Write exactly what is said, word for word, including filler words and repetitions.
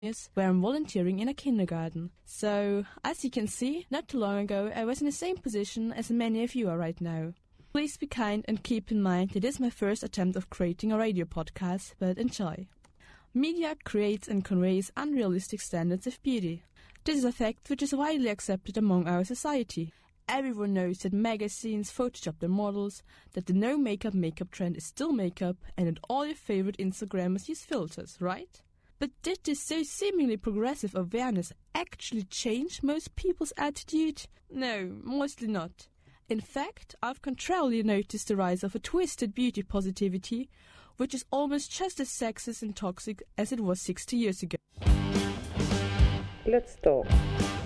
where I'm volunteering in a kindergarten. So, as you can see, not too long ago I was in the same position as many of you are right now. Please be kind and keep in mind that this is my first attempt of creating a radio podcast, but enjoy. Media creates and conveys unrealistic standards of beauty. This is a fact which is widely accepted among our society. Everyone knows that magazines Photoshop their models, that the no makeup makeup trend is still makeup, and that all your favorite Instagrammers use filters, right? But did this so seemingly progressive awareness actually change most people's attitude? No, mostly not. In fact, I've contrarily noticed the rise of a twisted beauty positivity, which is almost just as sexist and toxic as it was sixty years ago. Let's talk.